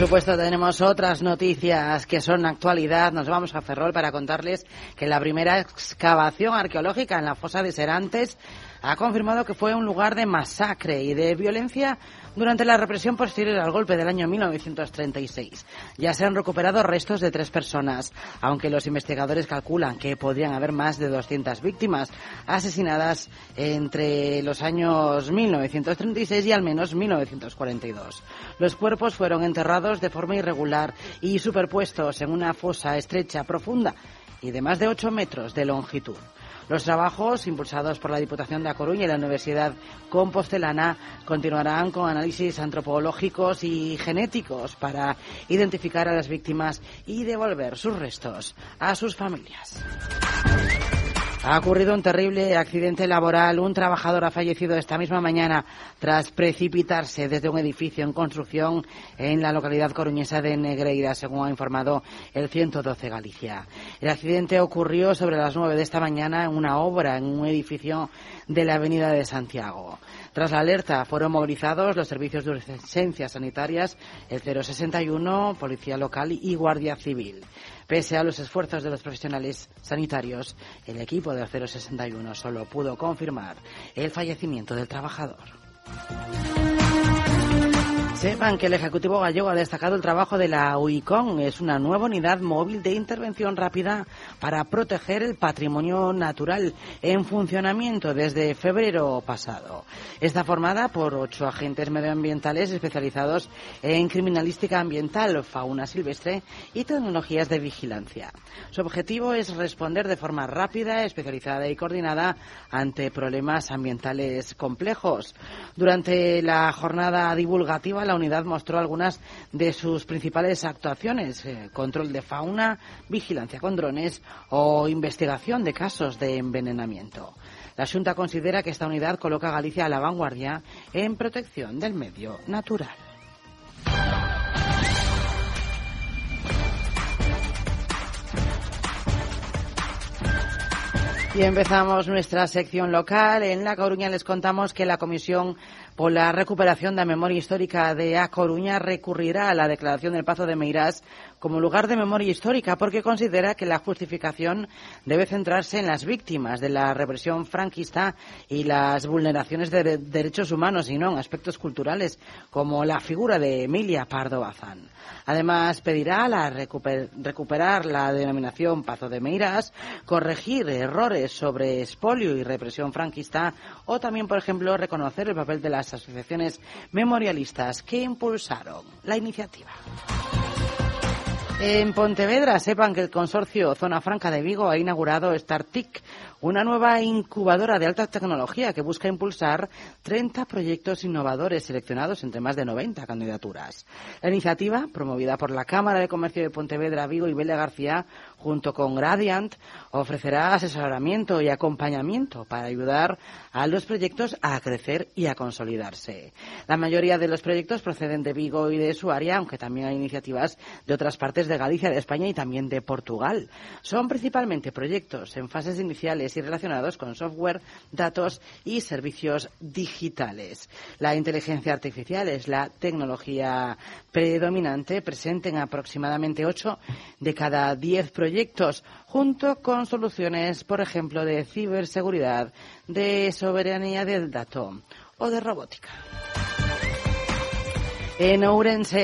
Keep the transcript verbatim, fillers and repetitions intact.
supuesto, tenemos otras noticias que son actualidad. Nos vamos a Ferrol para contarles que la primera excavación arqueológica en la fosa de Serantes ha confirmado que fue un lugar de masacre y de violencia durante la represión posterior al golpe del año mil novecientos treinta y seis. Ya se han recuperado restos de tres personas, aunque los investigadores calculan que podrían haber más de doscientas víctimas asesinadas entre los años mil novecientos treinta y seis y al menos mil novecientos cuarenta y dos. Los cuerpos fueron enterrados de forma irregular y superpuestos en una fosa estrecha, profunda y de más de ocho metros de longitud. Los trabajos, impulsados por la Diputación de A Coruña y la Universidad Compostelana, continuarán con análisis antropológicos y genéticos para identificar a las víctimas y devolver sus restos a sus familias. Ha ocurrido un terrible accidente laboral. Un trabajador ha fallecido esta misma mañana tras precipitarse desde un edificio en construcción en la localidad coruñesa de Negreira, según ha informado el ciento doce Galicia. El accidente ocurrió sobre las nueve de esta mañana en una obra en un edificio de la avenida de Santiago. Tras la alerta fueron movilizados los servicios de urgencias sanitarias, el cero sesenta y uno, Policía Local y Guardia Civil. Pese a los esfuerzos de los profesionales sanitarios, el equipo del cero sesenta y uno solo pudo confirmar el fallecimiento del trabajador. Sepan que el Ejecutivo gallego ha destacado el trabajo de la UICON. Es una nueva unidad móvil de intervención rápida para proteger el patrimonio natural en funcionamiento desde febrero pasado. Está formada por ocho agentes medioambientales especializados en criminalística ambiental, fauna silvestre y tecnologías de vigilancia. Su objetivo es responder de forma rápida, especializada y coordinada ante problemas ambientales complejos. Durante la jornada divulgativa, la unidad mostró algunas de sus principales actuaciones: eh, control de fauna, vigilancia con drones o investigación de casos de envenenamiento. La Xunta considera que esta unidad coloca a Galicia a la vanguardia en protección del medio natural. Y empezamos nuestra sección local. En La Coruña les contamos que la Comisión por la Recuperación de la Memoria Histórica de A Coruña recurrirá a la declaración del Pazo de Meirás como lugar de memoria histórica porque considera que la justificación debe centrarse en las víctimas de la represión franquista y las vulneraciones de derechos humanos y no en aspectos culturales como la figura de Emilia Pardo Bazán. Además, pedirá la recuper- recuperar la denominación Pazo de Meirás, corregir errores sobre expolio y represión franquista o también, por ejemplo, reconocer el papel de las asociaciones memorialistas que impulsaron la iniciativa. En Pontevedra, sepan que el consorcio Zona Franca de Vigo ha inaugurado StarTIC, una nueva incubadora de alta tecnología que busca impulsar treinta proyectos innovadores seleccionados entre más de noventa candidaturas. La iniciativa, promovida por la Cámara de Comercio de Pontevedra, Vigo y Vélez García, junto con Gradiant, ofrecerá asesoramiento y acompañamiento para ayudar a los proyectos a crecer y a consolidarse. La mayoría de los proyectos proceden de Vigo y de su área, aunque también hay iniciativas de otras partes de Galicia, de España y también de Portugal. Son principalmente proyectos en fases iniciales y relacionados con software, datos y servicios digitales. La inteligencia artificial es la tecnología predominante, presente en aproximadamente ocho de cada diez proyectos, junto con soluciones, por ejemplo, de ciberseguridad, de soberanía del dato o de robótica. En Ourense